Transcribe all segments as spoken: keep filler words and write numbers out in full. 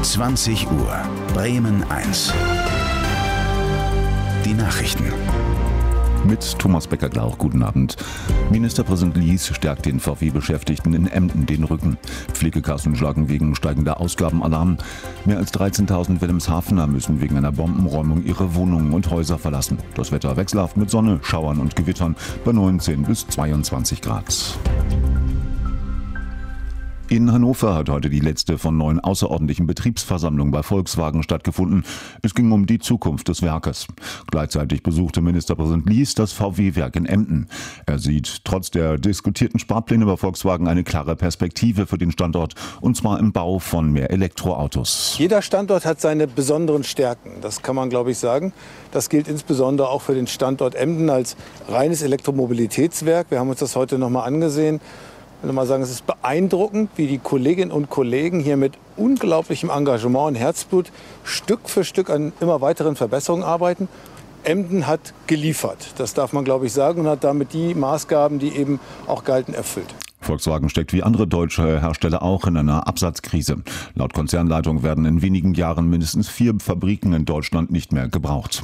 zwanzig Uhr, Bremen eins. Die Nachrichten. Mit Thomas Becker-Glauch, guten Abend. Ministerpräsident Lies stärkt den V W-Beschäftigten in Emden den Rücken. Pflegekassen schlagen wegen steigender Ausgaben Alarm. Mehr als dreizehntausend Wilhelmshavener müssen wegen einer Bombenräumung ihre Wohnungen und Häuser verlassen. Das Wetter wechselhaft mit Sonne, Schauern und Gewittern bei neunzehn bis zweiundzwanzig Grad. In Hannover hat heute die letzte von neun außerordentlichen Betriebsversammlungen bei Volkswagen stattgefunden. Es ging um die Zukunft des Werkes. Gleichzeitig besuchte Ministerpräsident Lies das V W-Werk in Emden. Er sieht trotz der diskutierten Sparpläne bei Volkswagen eine klare Perspektive für den Standort, und zwar im Bau von mehr Elektroautos. Jeder Standort hat seine besonderen Stärken, das kann man, glaube ich, sagen. Das gilt insbesondere auch für den Standort Emden als reines Elektromobilitätswerk. Wir haben uns das heute noch mal angesehen. Ich will mal sagen, es ist beeindruckend, wie die Kolleginnen und Kollegen hier mit unglaublichem Engagement und Herzblut Stück für Stück an immer weiteren Verbesserungen arbeiten. Emden hat geliefert, das darf man, glaube ich, sagen, und hat damit die Maßgaben, die eben auch galten, erfüllt. Volkswagen steckt wie andere deutsche Hersteller auch in einer Absatzkrise. Laut Konzernleitung werden in wenigen Jahren mindestens vier Fabriken in Deutschland nicht mehr gebraucht.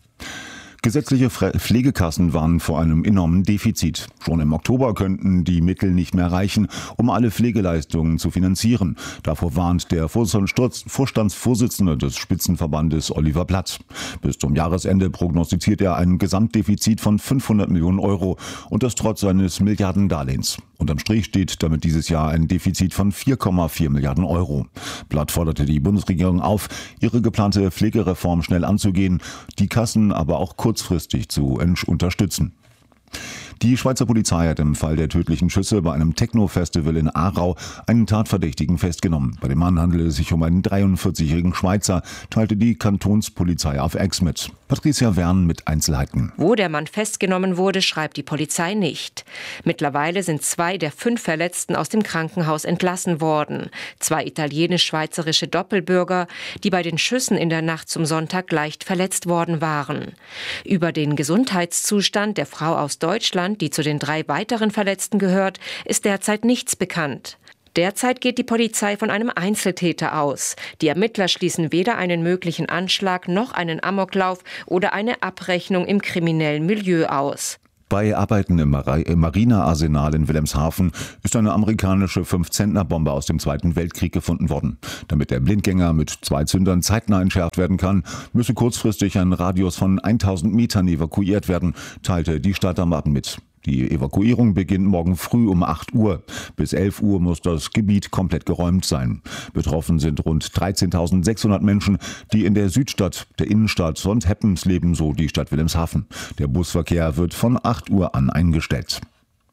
Gesetzliche Pflegekassen warnen vor einem enormen Defizit. Schon im Oktober könnten die Mittel nicht mehr reichen, um alle Pflegeleistungen zu finanzieren. Davor warnt der Vorstandsvorsitzende des Spitzenverbandes Oliver Platt. Bis zum Jahresende prognostiziert er ein Gesamtdefizit von fünfhundert Millionen Euro, und das trotz seines Milliardendarlehens. Unterm Strich steht damit dieses Jahr ein Defizit von vier Komma vier Milliarden Euro. Platt forderte die Bundesregierung auf, ihre geplante Pflegereform schnell anzugehen, die Kassen aber auch kurzfristig zu unterstützen. Die Schweizer Polizei hat im Fall der tödlichen Schüsse bei einem Techno-Festival in Aarau einen Tatverdächtigen festgenommen. Bei dem Mann handelt es sich um einen dreiundvierzigjährigen Schweizer, teilte die Kantonspolizei auf X mit. Patricia Wern mit Einzelheiten. Wo der Mann festgenommen wurde, schreibt die Polizei nicht. Mittlerweile sind zwei der fünf Verletzten aus dem Krankenhaus entlassen worden. Zwei italienisch-schweizerische Doppelbürger, die bei den Schüssen in der Nacht zum Sonntag leicht verletzt worden waren. Über den Gesundheitszustand der Frau aus Deutschland, die zu den drei weiteren Verletzten gehört, ist derzeit nichts bekannt. Derzeit geht die Polizei von einem Einzeltäter aus. Die Ermittler schließen weder einen möglichen Anschlag noch einen Amoklauf oder eine Abrechnung im kriminellen Milieu aus. Bei Arbeiten im Marinearsenal in Wilhelmshaven ist eine amerikanische fünf-Zentner-Bombe aus dem Zweiten Weltkrieg gefunden worden. Damit der Blindgänger mit zwei Zündern zeitnah entschärft werden kann, müsse kurzfristig ein Radius von tausend Metern evakuiert werden, teilte die Stadt am Abend mit. Die Evakuierung beginnt morgen früh um acht Uhr. Bis elf Uhr muss das Gebiet komplett geräumt sein. Betroffen sind rund dreizehntausendsechshundert Menschen, die in der Südstadt, der Innenstadt und Heppens leben, so die Stadt Wilhelmshaven. Der Busverkehr wird von acht Uhr an eingestellt.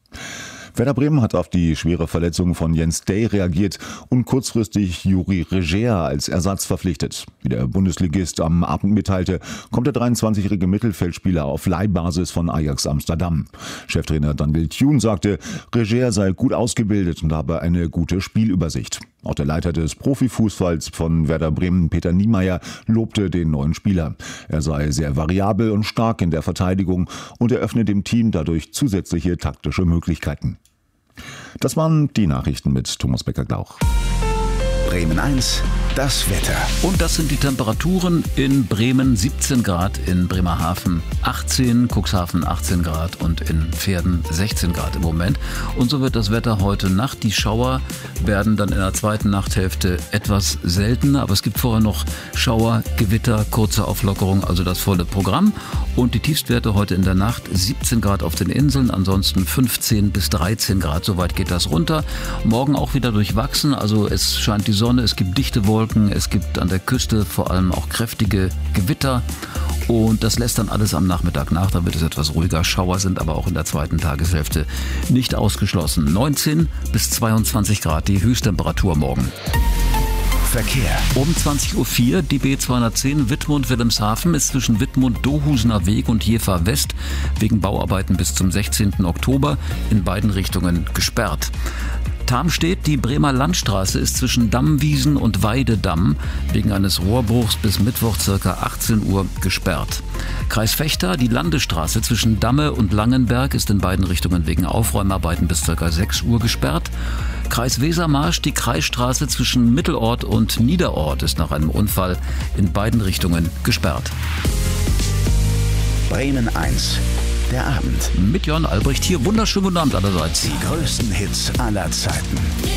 Werder Bremen hat auf die schwere Verletzung von Jens Day reagiert und kurzfristig Juri Reger als Ersatz verpflichtet. Wie der Bundesligist am Abend mitteilte, kommt der dreiundzwanzigjährige Mittelfeldspieler auf Leihbasis von Ajax Amsterdam. Cheftrainer Daniel Thune sagte, Reger sei gut ausgebildet und habe eine gute Spielübersicht. Auch der Leiter des Profifußballs von Werder Bremen, Peter Niemeyer, lobte den neuen Spieler. Er sei sehr variabel und stark in der Verteidigung und eröffne dem Team dadurch zusätzliche taktische Möglichkeiten. Das waren die Nachrichten mit Thomas Becker-Glauch. Bremen eins, das Wetter. Und das sind die Temperaturen in Bremen: siebzehn Grad, in Bremerhaven achtzehn, Cuxhaven achtzehn Grad und in Pferden sechzehn Grad im Moment. Und so wird das Wetter heute Nacht. Die Schauer werden dann in der zweiten Nachthälfte etwas seltener, aber es gibt vorher noch Schauer, Gewitter, kurze Auflockerung, also das volle Programm. Und die Tiefstwerte heute in der Nacht: siebzehn Grad auf den Inseln, ansonsten fünfzehn bis dreizehn Grad, soweit geht das runter. Morgen auch wieder durchwachsen, also es scheint die Sonne, es gibt dichte Wolken, es gibt an der Küste vor allem auch kräftige Gewitter, und das lässt dann alles am Nachmittag nach, da wird es etwas ruhiger. Schauer sind aber auch in der zweiten Tageshälfte nicht ausgeschlossen. neunzehn bis zweiundzwanzig Grad die Höchsttemperatur morgen. Verkehr. Um zwanzig Uhr vier, die B zweihundertzehn Wittmund-Wilhelmshaven ist zwischen Wittmund-Dohusener Weg und Jever West wegen Bauarbeiten bis zum sechzehnten Oktober in beiden Richtungen gesperrt. Tarmstedt, die Bremer Landstraße ist zwischen Dammwiesen und Weidedamm wegen eines Rohrbruchs bis Mittwoch ca. achtzehn Uhr gesperrt. Kreis Vechta, die Landesstraße zwischen Damme und Langenberg ist in beiden Richtungen wegen Aufräumarbeiten bis ca. sechs Uhr gesperrt. Kreis Wesermarsch, die Kreisstraße zwischen Mittelort und Niederort ist nach einem Unfall in beiden Richtungen gesperrt. Bremen eins, der Abend. Mit Jörn Albrecht hier. Wunderschönen guten Abend allerseits. Die größten Hits aller Zeiten.